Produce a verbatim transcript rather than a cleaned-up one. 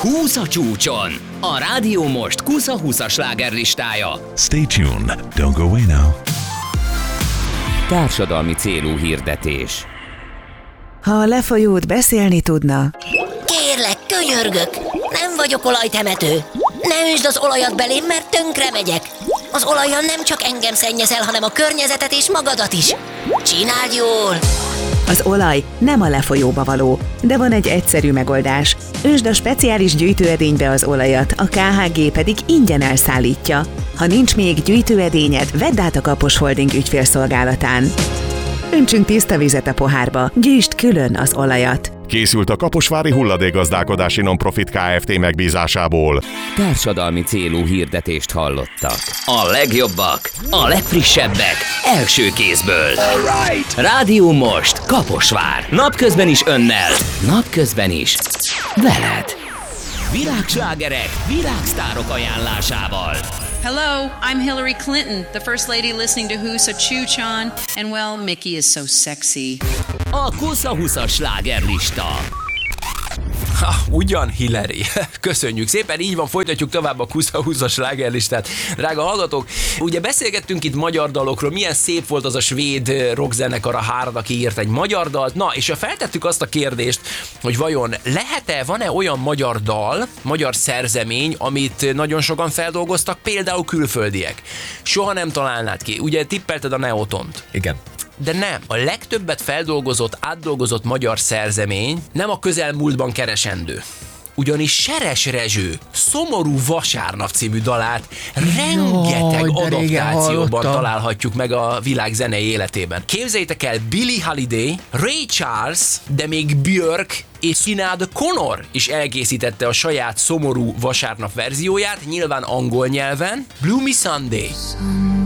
húsz a csúcson. A Rádió Most kusza húszas slágerlistája. Stay tuned. Don't go away now. Társadalmi célú hirdetés. Ha a lefolyót beszélni tudna... Kérlek, könyörgök, nem vagyok olajtemető. Ne üsd az olajat belém, mert tönkre megyek. Az olajjal nem csak engem szennyezel, hanem a környezetet és magadat is. Csináld jól! Az olaj nem a lefolyóba való, de van egy egyszerű megoldás. Ösd a speciális gyűjtőedénybe az olajat, a ká há gé pedig ingyen elszállítja. Ha nincs még gyűjtőedényed, vedd át a Kapos Holding ügyfélszolgálatán. Öntsünk tiszta vizet a pohárba, gyűjtsd külön az olajat. Készült a Kaposvári Hulladékgazdálkodási Nonprofit Kft. Megbízásából. Társadalmi célú hirdetést hallottak. A legjobbak, a legfrissebbek, első kézből. Right. Rádió Most, Kaposvár. Napközben is önnel, napközben is veled. Világslágerek, világsztárok ajánlásával. Hello, I'm Hillary Clinton, the First Lady listening to Who's a Choo-Chan, and well, Mickey is so sexy. A kusza húszas slágerlista. Ha, ugyan, Hillary. Köszönjük szépen, így van, folytatjuk tovább a kusza húszas slágerlistát. Drága hallgatók, ugye beszélgettünk itt magyar dalokról, milyen szép volt az a svéd rockzenekar, a Hard, aki írt egy magyar dalt. Na, és feltettük azt a kérdést, hogy vajon lehet-e, van-e olyan magyar dal, magyar szerzemény, amit nagyon sokan feldolgoztak, például külföldiek. Soha nem találnád ki. Ugye tippelted a Neotont. Igen. De nem. A legtöbbet feldolgozott, átdolgozott magyar szerzemény nem a közelmúltban keresendő. Ugyanis Seres Rezső Szomorú vasárnap című dalát rengeteg Jaj, adaptációban találhatjuk meg a világ zenei életében. Képzeljétek el, Billie Holiday, Ray Charles, de még Björk és Sinéad O'Connor is elkészítette a saját Szomorú vasárnap verzióját, nyilván angol nyelven. Bloomy Sunday.